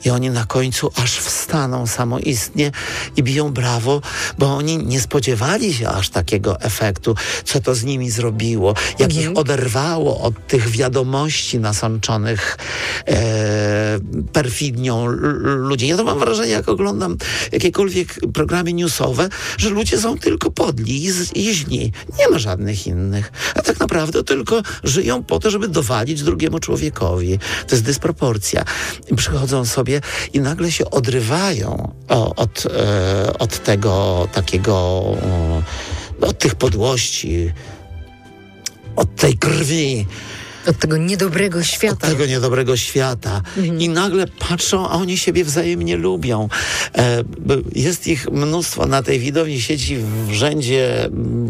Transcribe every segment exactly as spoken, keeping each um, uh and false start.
i oni na końcu aż wstaną samoistnie i biją brawo, bo oni nie spodziewali się aż takiego efektu, co to z nimi zrobiło, jak mhm. ich oderwało od tych wiadomości nasączonych e, perfidnią l- ludzi. Ja to mam wrażenie, jak oglądam jakiekolwiek programy newsowe, że ludzie są tylko podli i, z, i źli. Nie ma żadnych innych. A tak naprawdę tylko żyją po to, żeby dowalić drugiemu człowiekowi. To jest dysproporcja. I przychodzą sobie i nagle się odrywają o, od, e, od tego takiego, e, od tych podłości, od tej krwi. Od tego niedobrego świata. Od tego niedobrego świata. Mhm. I nagle patrzą, a oni siebie wzajemnie lubią. E, jest ich mnóstwo na tej widowni sieci w rzędzie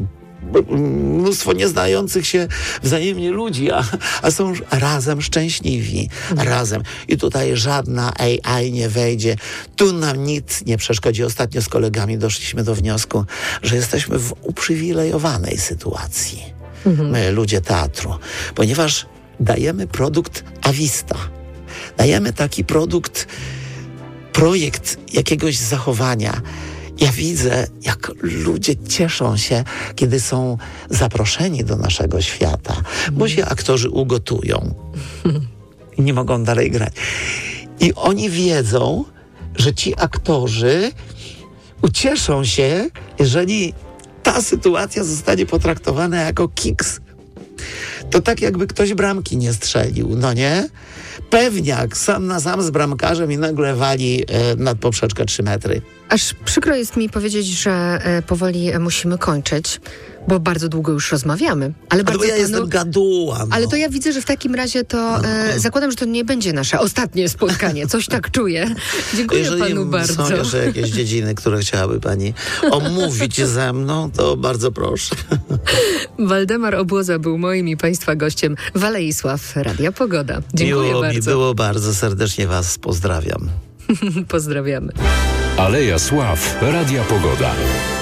mnóstwo nieznających się wzajemnie ludzi, a, a są razem szczęśliwi. Mhm. Razem. I tutaj żadna A I nie wejdzie. Tu nam nic nie przeszkodzi. Ostatnio z kolegami doszliśmy do wniosku, że jesteśmy w uprzywilejowanej sytuacji. Mhm. My, ludzie teatru. Ponieważ dajemy produkt awista. Dajemy taki produkt, projekt jakiegoś zachowania. Ja widzę, jak ludzie cieszą się, kiedy są zaproszeni do naszego świata, mhm. bo się aktorzy ugotują i nie mogą dalej grać. I oni wiedzą, że ci aktorzy ucieszą się, jeżeli ta sytuacja zostanie potraktowana jako kiks. To tak, jakby ktoś bramki nie strzelił, no nie? Pewniak sam na sam z bramkarzem i nagle wali e, nad poprzeczkę trzy metry. Aż przykro jest mi powiedzieć, że e, powoli musimy kończyć, bo bardzo długo już rozmawiamy. Ale bardzo bo ja panu... jestem gaduła. No. Ale to ja widzę, że w takim razie to no. e, zakładam, że to nie będzie nasze ostatnie spotkanie. Coś tak czuję. Dziękuję Jeżeli panu bardzo. są jeszcze jakieś dziedziny, które chciałaby pani omówić ze mną, to bardzo proszę. Waldemar Obłoza był moim i państwa gościem w Alei Sław Radia Pogoda. Dziękuję Miło bardzo. mi było bardzo. Serdecznie was pozdrawiam. Pozdrawiamy. Aleja Sław Radia Pogoda.